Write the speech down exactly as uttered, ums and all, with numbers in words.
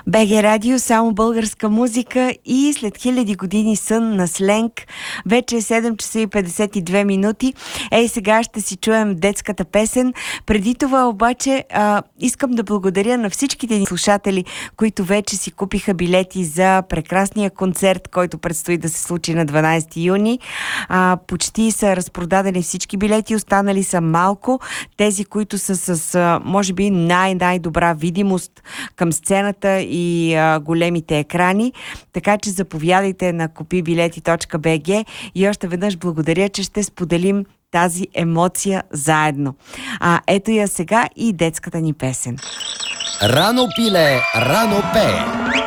БГ Радио, само българска музика и след хиляди години сън на сленг. Вече е седем часа и петдесет и две минути. Ей, сега ще си чуем детската песен. Преди това обаче а, искам да благодаря на всичките ни слушатели, които вече си купиха билети за прекрасния концерт, който предстои да се случи на дванадесети юни. А, почти са разпродадени всички билети, останали са малко. Тези, които са с, а, може би, най-най-добра видимост към сцената и а, големите екрани. Така че заповядайте на купи билети точка би джи и още веднъж благодаря, че ще споделим тази емоция заедно. А ето я сега и детската ни песен. Рано пиле, рано пее.